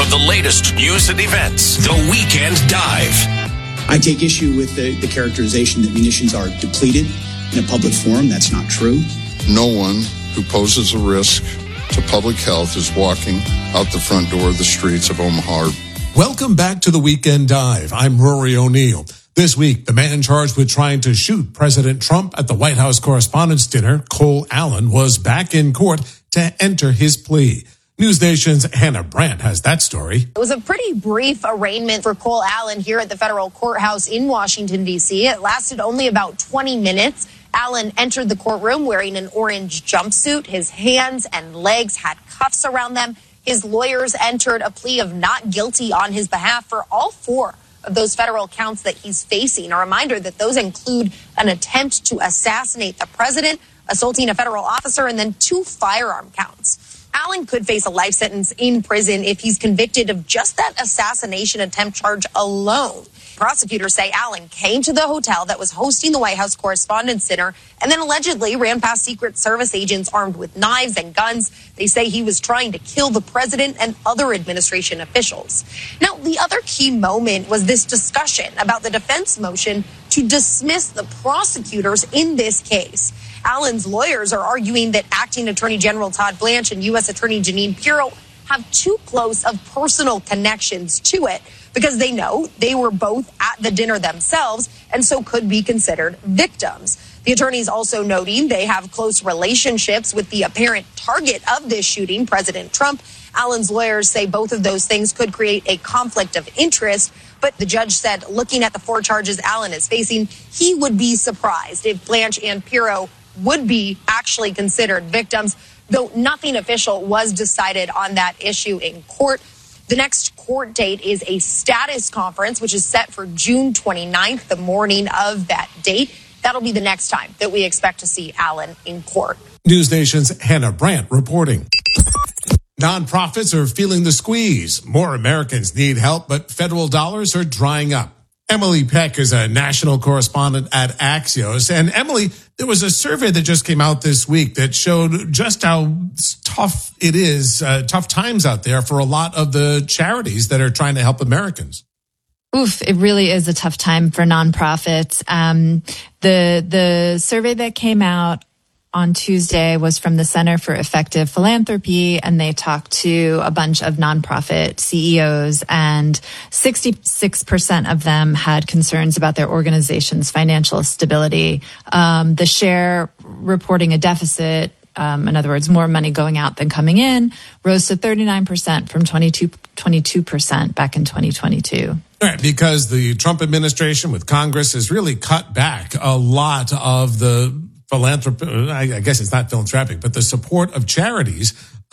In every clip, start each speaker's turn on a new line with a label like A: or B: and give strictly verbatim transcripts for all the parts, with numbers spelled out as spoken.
A: of the latest news and events. The Weekend Dive.
B: I take issue with the, the characterization that munitions are depleted in a public forum. That's not true.
C: No one who poses a risk to public health is walking out the front door of the streets of Omaha.
D: Welcome back to the Weekend Dive. I'm Rory O'Neill. This week, the man charged with trying to shoot President Trump at the White House Correspondents' Dinner, Cole Allen, was back in court to enter his plea. News Nation's Hannah Brandt has that story.
E: It was a pretty brief arraignment for Cole Allen here at the federal courthouse in Washington, D C. It lasted only about twenty minutes. Allen entered the courtroom wearing an orange jumpsuit. His hands and legs had cuffs around them. His lawyers entered a plea of not guilty on his behalf for all four of those federal counts that he's facing. A reminder that those include an attempt to assassinate the president, assaulting a federal officer, and then two firearm counts. Allen could face a life sentence in prison if he's convicted of just that assassination attempt charge alone. Prosecutors say Allen came to the hotel that was hosting the White House Correspondents' Dinner and then allegedly ran past Secret Service agents armed with knives and guns. They say he was trying to kill the president and other administration officials. Now, the other key moment was this discussion about the defense motion to dismiss the prosecutors in this case. Allen's lawyers are arguing that Acting Attorney General Todd Blanche and U S Attorney Jeanine Pirro have too close of personal connections to it because they know they were both at the dinner themselves and so could be considered victims. The attorneys also noting they have close relationships with the apparent target of this shooting, President Trump. Allen's lawyers say both of those things could create a conflict of interest, but the judge said looking at the four charges Allen is facing, he would be surprised if Blanche and Pirro would be actually considered victims, though nothing official was decided on that issue in court. The next court date is a status conference, which is set for June twenty-ninth, the morning of that date. That'll be the next time that we expect to see Allen in court.
D: News Nation's Hannah Brandt reporting. Nonprofits are feeling the squeeze. More Americans need help, but federal dollars are drying up. Emily Peck is a national correspondent at Axios. And Emily, there was a survey that just came out this week that showed just how tough it is, uh, tough times out there for a lot of the charities that are trying to help Americans.
F: Oof, it really is a tough time for nonprofits. Um, the the survey that came out on Tuesday was from the Center for Effective Philanthropy, and they talked to a bunch of nonprofit C E Os, and sixty-six percent of them had concerns about their organization's financial stability. Um, the share reporting a deficit, um, in other words, more money going out than coming in, rose to thirty-nine percent from twenty-two percent back in twenty twenty-two.
D: All right, because the Trump administration with Congress has really cut back a lot of the philanthropy, I guess it's not philanthropic, but the support of charities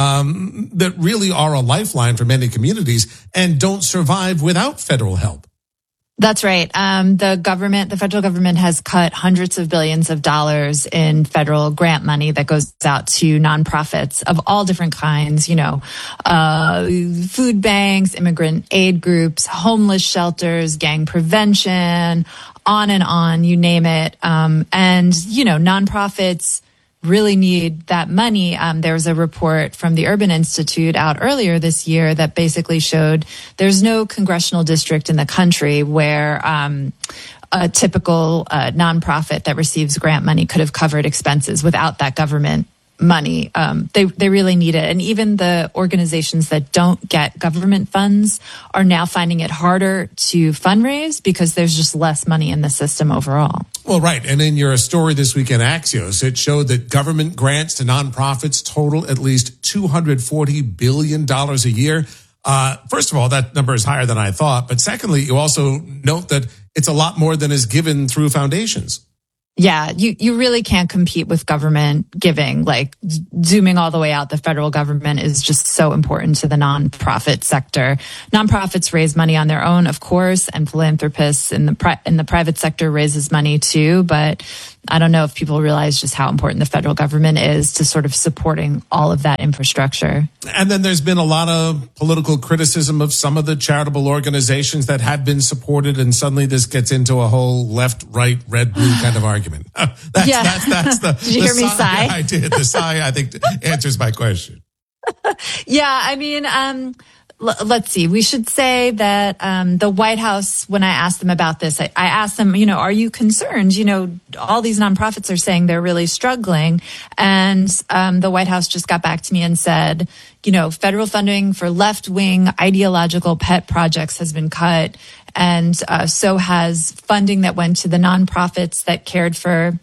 D: um, that really are a lifeline for many communities and don't survive without federal help.
F: That's right. Um, the government, the federal government has cut hundreds of billions of dollars in federal grant money that goes out to nonprofits of all different kinds, you know, uh, food banks, immigrant aid groups, homeless shelters, gang prevention, on and on, you name it. Um, and, you know, nonprofits really need that money. Um, there was a report from the Urban Institute out earlier this year that basically showed there's no congressional district in the country where um, a typical uh, nonprofit that receives grant money could have covered expenses without that government money. Um, they they really need it. And even the organizations that don't get government funds are now finding it harder to fundraise because there's just less money in the system overall.
D: Well, right. And in your story this week in Axios, it showed that government grants to nonprofits total at least two hundred forty billion dollars a year. Uh, first of all, that number is higher than I thought. But secondly, you also note that it's a lot more than is given through foundations.
F: Yeah, you, you really can't compete with government giving. Like zooming all the way out, the federal government is just so important to the nonprofit sector. Nonprofits raise money on their own, of course, and philanthropists in the pri- in the private sector raises money too. But I don't know if people realize just how important the federal government is to sort of supporting all of that infrastructure.
D: And then there's been a lot of political criticism of some of the charitable organizations that have been supported, and suddenly this gets into a whole left, right, red, blue kind of argument. that's,
F: yeah.
D: that's, that's the,
F: did you
D: the
F: hear me sigh?
D: I did. The sigh, I think, answers my question.
F: Yeah, I mean, um, l- let's see. We should say that um, the White House, when I asked them about this, I, I asked them, you know, are you concerned? You know, all these nonprofits are saying they're really struggling. And um, the White House just got back to me and said, you know, federal funding for left-wing ideological pet projects has been cut. And uh, so has funding that went to the nonprofits that cared for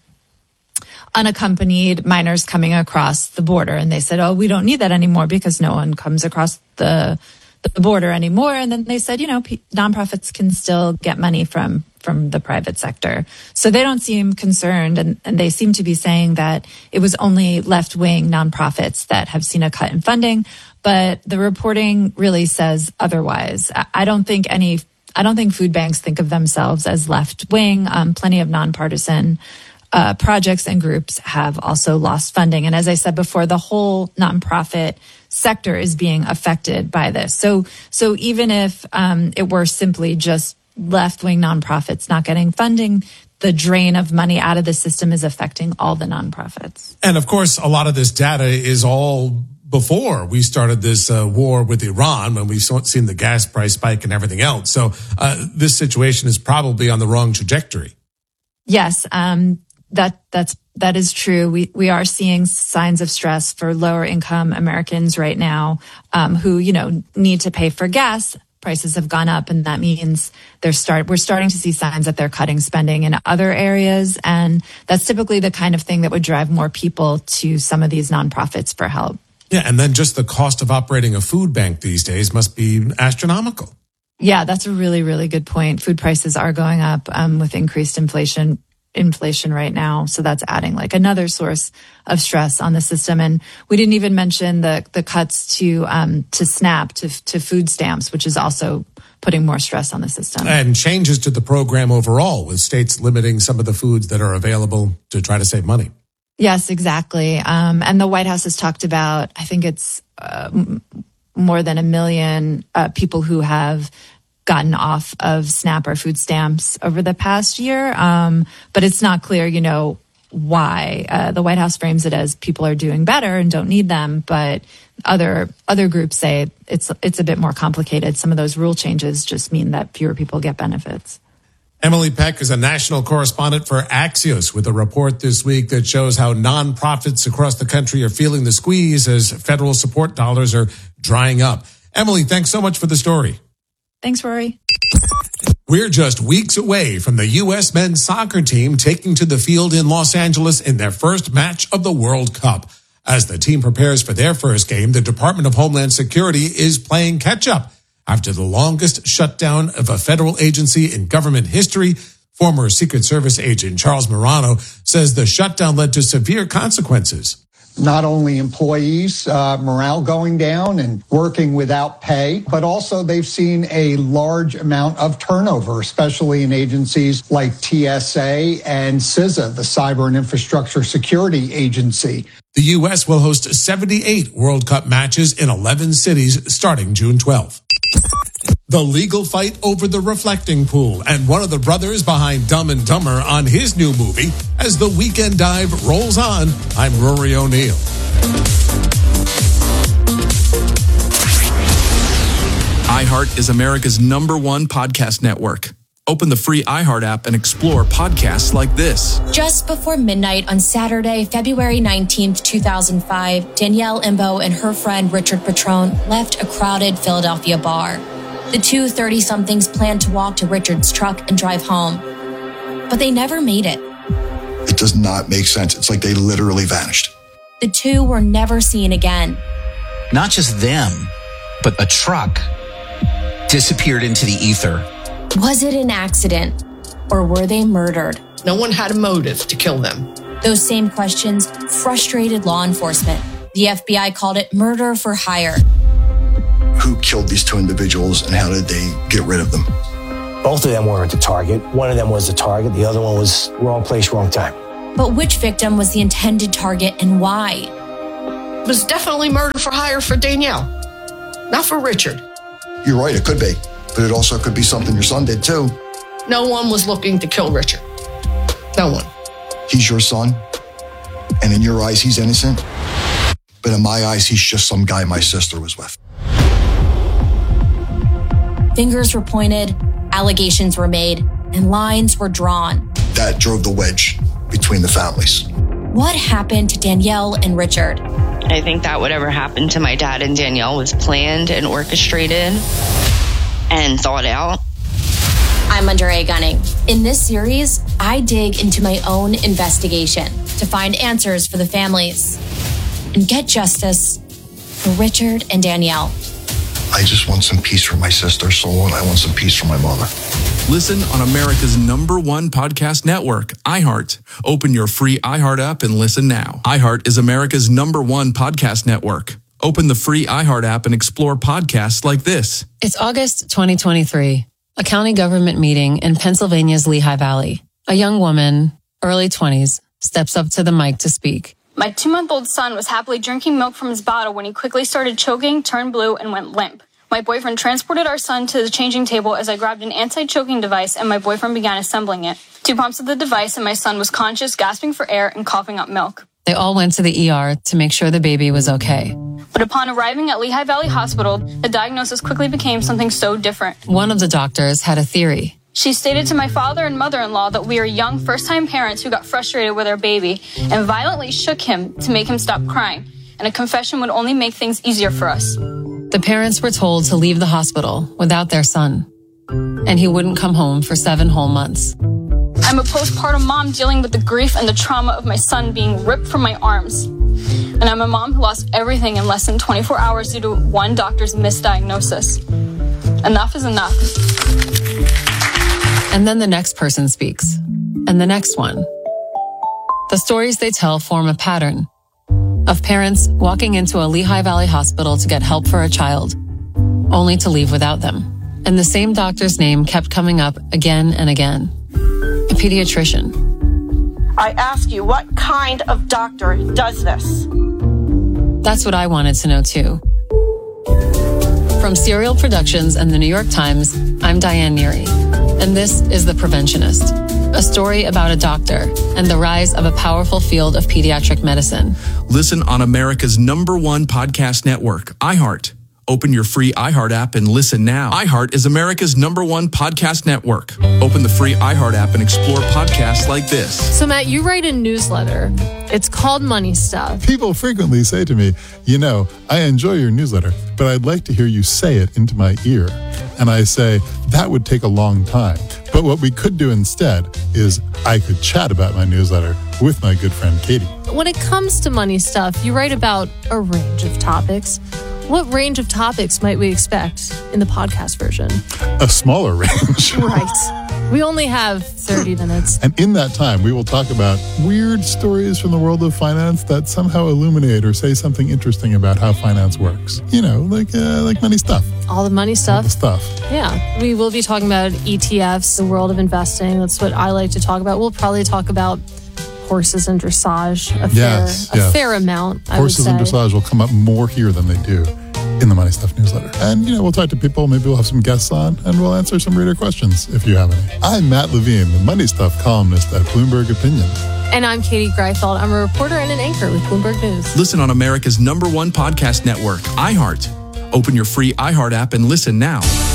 F: unaccompanied minors coming across the border. And they said, oh, we don't need that anymore because no one comes across the the border anymore. And then they said, you know, p- nonprofits can still get money from from the private sector. So they don't seem concerned. And, and they seem to be saying that it was only left-wing nonprofits that have seen a cut in funding. But the reporting really says otherwise. I, I don't think any, I don't think food banks think of themselves as left-wing. Um, plenty of nonpartisan Uh, projects and groups have also lost funding. And as I said before, the whole nonprofit sector is being affected by this. So, so even if um, it were simply just left-wing nonprofits not getting funding, the drain of money out of the system is affecting all the nonprofits.
D: And of course, a lot of this data is all before we started this uh, war with Iran, when we've seen the gas price spike and everything else. So uh, this situation is probably on the wrong trajectory.
F: Yes, um, That that's that is true. We we are seeing signs of stress for lower income Americans right now, um, who you know need to pay for gas. Prices have gone up, and that means they're start. We're starting to see signs that they're cutting spending in other areas, and that's typically the kind of thing that would drive more people to some of these nonprofits for help.
D: Yeah, and then just the cost of operating a food bank these days must be astronomical.
F: Yeah, that's a really really good point. Food prices are going up um, with increased inflation. inflation right now. So that's adding like another source of stress on the system. And we didn't even mention the the cuts to um to SNAP, to to food stamps, which is also putting more stress on the system.
D: And changes to the program overall, with states limiting some of the foods that are available to try to save money.
F: Yes, exactly. Um, and the White House has talked about, I think it's uh, more than a million uh, people who have gotten off of SNAP or food stamps over the past year. Um, but it's not clear, you know, why. Uh, the White House frames it as people are doing better and don't need them. But other other groups say it's it's a bit more complicated. Some of those rule changes just mean that fewer people get benefits.
D: Emily Peck is a national correspondent for Axios, with a report this week that shows how nonprofits across the country are feeling the squeeze as federal support dollars are drying up. Emily, thanks so much for the story.
F: Thanks, Rory.
D: We're just weeks away from the U S men's soccer team taking to the field in Los Angeles in their first match of the World Cup. As the team prepares for their first game, the Department of Homeland Security is playing catch-up after the longest shutdown of a federal agency in government history. Former Secret Service agent Charles Marano says the shutdown led to severe consequences.
G: Not only employees, uh, morale going down and working without pay, but also they've seen a large amount of turnover, especially in agencies like T S A and C I S A, the Cyber and Infrastructure Security Agency.
D: The U S will host seventy-eight World Cup matches in eleven cities starting June twelfth. The legal fight over the reflecting pool, and one of the brothers behind Dumb and Dumber on his new movie. As the Weekend Dive rolls on, I'm Rory O'Neill.
H: iHeart is America's number one podcast network. Open the free iHeart app and explore podcasts like this.
I: Just before midnight on Saturday, February nineteenth, two thousand five, Danielle Imbo and her friend Richard Petrone left a crowded Philadelphia bar. The two thirty-somethings planned to walk to Richard's truck and drive home, but they never made it.
J: It does not make sense. It's like they literally vanished.
I: The two were never seen again.
K: Not just them, but a truck disappeared into the ether.
I: Was it an accident, or were they murdered?
L: No one had a motive to kill them.
I: Those same questions frustrated law enforcement. The F B I called it murder for hire.
J: Who killed these two individuals and how did they get rid of them?
M: Both of them weren't the target. One of them was the target. The other one was wrong place, wrong time.
I: But which victim was the intended target and why?
L: It was definitely murder for hire for Danielle, not for Richard.
J: You're right, it could be. But it also could be something your son did too.
L: No one was looking to kill Richard. No one.
J: He's your son. And in your eyes, he's innocent. But in my eyes, he's just some guy my sister was with.
I: Fingers were pointed, allegations were made, and lines were drawn.
J: That drove the wedge between the families.
I: What happened to Danielle and Richard?
N: I think that whatever happened to my dad and Danielle was planned and orchestrated and thought out.
I: I'm Andrea Gunning. In this series, I dig into my own investigation to find answers for the families and get justice for Richard and Danielle.
J: I just want some peace for my sister, Soul, and I want some peace for my mother.
H: Listen on America's number one podcast network, iHeart. Open your free iHeart app and listen now. iHeart is America's number one podcast network. Open the free iHeart app and explore podcasts like this.
O: It's August twenty twenty-three, a county government meeting in Pennsylvania's Lehigh Valley. A young woman, early twenties, steps up to the mic to speak.
P: My two-month-old son was happily drinking milk from his bottle when he quickly started choking, turned blue, and went limp. My boyfriend transported our son to the changing table as I grabbed an anti-choking device and my boyfriend began assembling it. Two pumps of the device and my son was conscious, gasping for air, and coughing up milk.
O: They all went to the E R to make sure the baby was okay.
P: But upon arriving at Lehigh Valley Hospital, the diagnosis quickly became something so different.
O: One of the doctors had a theory.
P: She stated to my father and mother-in-law that we are young first-time parents who got frustrated with our baby and violently shook him to make him stop crying, and a confession would only make things easier for us.
O: The parents were told to leave the hospital without their son, and he wouldn't come home for seven whole months.
P: I'm a postpartum mom dealing with the grief and the trauma of my son being ripped from my arms. And I'm a mom who lost everything in less than twenty-four hours due to one doctor's misdiagnosis. Enough is enough.
O: And then the next person speaks, and the next one. The stories they tell form a pattern of parents walking into a Lehigh Valley hospital to get help for a child, only to leave without them. And the same doctor's name kept coming up again and again. A pediatrician.
Q: I ask you, what kind of doctor does this?
O: That's what I wanted to know too. From Serial Productions and the New York Times, I'm Diane Neary, and this is The Preventionist, a story about a doctor and the rise of a powerful field of pediatric medicine.
H: Listen on America's number one podcast network, iHeart. Open your free iHeart app and listen now. iHeart is America's number one podcast network. Open the free iHeart app and explore podcasts like this.
R: So, Matt, you write a newsletter. It's called Money Stuff.
S: People frequently say to me, you know, I enjoy your newsletter, but I'd like to hear you say it into my ear. And I say, that would take a long time. But what we could do instead is I could chat about my newsletter with my good friend Katie.
R: When it comes to Money Stuff, you write about a range of topics. What range of topics might we expect in the podcast version?
S: A smaller range.
R: Right. We only have thirty minutes.
S: And in that time, we will talk about weird stories from the world of finance that somehow illuminate or say something interesting about how finance works. You know, like uh, like money stuff.
R: All the money stuff.
S: All the stuff.
R: Yeah. We will be talking about E T Fs, the world of investing. That's what I like to talk about. We'll probably talk about horses and dressage a
S: yes,
R: fair,
S: yes.
R: a fair amount, I
S: Horses
R: would
S: and
R: say.
S: dressage will come up more here than they do in the Money Stuff newsletter. And, you know, we'll talk to people. Maybe we'll have some guests on, and we'll answer some reader questions if you have any. I'm Matt Levine, the Money Stuff columnist at Bloomberg Opinion.
R: And I'm Katie Greifeld. I'm a reporter and an anchor with Bloomberg News.
H: Listen on America's number one podcast network, iHeart. Open your free iHeart app and listen now.